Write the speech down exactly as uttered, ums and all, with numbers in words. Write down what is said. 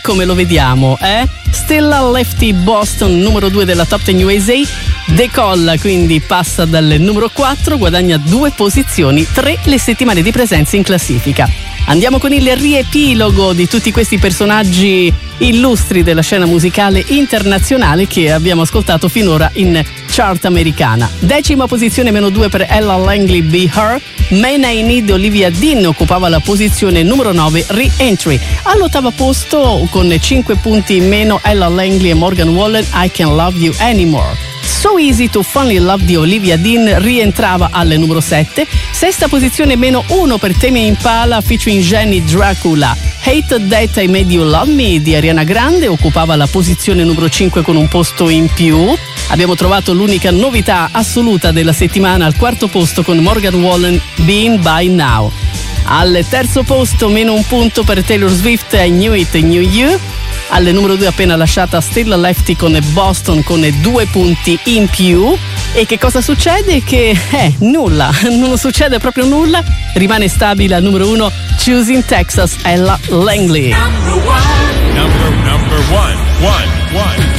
Come lo vediamo, eh? Stella Lefty Boston, numero due della Top dieci U S A, decolla, quindi passa dal numero quattro, guadagna due posizioni, tre le settimane di presenza in classifica. Andiamo con il riepilogo di tutti questi personaggi illustri della scena musicale internazionale che abbiamo ascoltato finora in chart americana. Decima posizione, meno due per Ella Langley, Be Her. Man I Need, Olivia Dean occupava la posizione numero nove, Re-Entry. All'ottavo posto, con cinque punti in meno, Ella Langley e Morgan Wallen, I Can't Love You Anymore. So Easy to Fall in Love di Olivia Dean rientrava al numero sette. Sesta posizione, meno uno per Tame Impala featuring Jenny Dracula. Hate That I Made You Love Me di Ariana Grande occupava la posizione numero cinque con un posto in più. Abbiamo trovato l'unica novità assoluta della settimana al quarto posto con Morgan Wallen, Been By Now. Al terzo posto, meno un punto per Taylor Swift, I Knew It, I Knew You. Alle numero due appena lasciata Stella Lefty con Boston con due punti in più. E che cosa succede? Che eh, nulla, non succede proprio nulla. Rimane stabile al numero uno Choosing Texas, Ella Langley. Number one. Number, number one. One, one.